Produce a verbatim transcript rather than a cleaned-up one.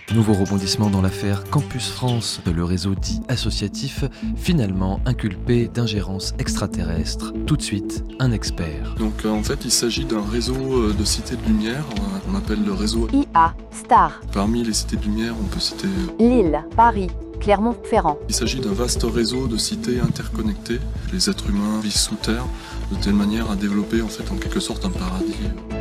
Nouveau rebondissement dans l'affaire Campus France, le réseau dit associatif, finalement inculpé d'ingérence extraterrestre. Tout de suite, un expert. Donc euh, en fait, il s'agit d'un réseau euh, de cités de lumière, euh, qu'on appelle le réseau I A, Star, Parmi les cités de lumière, on peut citer... Lille, Paris, Clermont-Ferrand. Il s'agit d'un vaste réseau de cités interconnectées. Les êtres humains vivent sous terre de telle manière à développer en fait en quelque sorte un paradis.